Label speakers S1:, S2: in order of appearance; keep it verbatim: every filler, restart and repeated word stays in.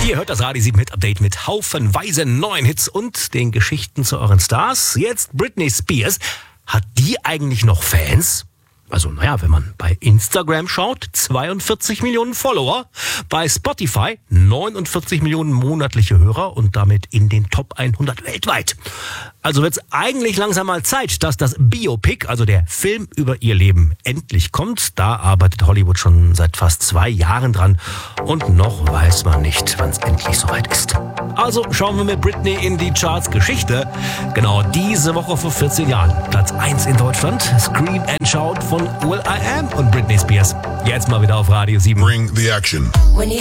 S1: Ihr hört das Radio sieben Hit Update mit haufenweise neuen Hits und den Geschichten zu euren Stars. Jetzt Britney Spears. Hat die eigentlich noch Fans? Also, naja, wenn man bei Instagram schaut, zweiundvierzig Millionen Follower. Bei Spotify neunundvierzig Millionen monatliche Hörer und damit in den Top hundert weltweit. Also wird's eigentlich langsam mal Zeit, dass das Biopic, also der Film über ihr Leben, endlich kommt. Da arbeitet Hollywood schon seit fast zwei Jahren dran. Und noch weiß man nicht, wann es endlich soweit ist. Also schauen wir mit Britney in die Charts-Geschichte. Genau diese Woche vor vierzehn Jahren. Platz eins in Deutschland. Scream and Shout von Will I Am und Britney Spears. Jetzt mal wieder auf Radio sieben.
S2: Bring the action.
S3: When you